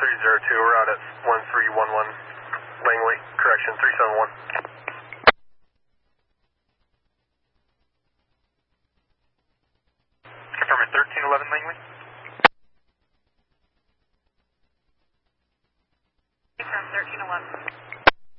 302, we're out at 1311 Langley, correction, 371. Confirm at 1311 Langley. From 1311.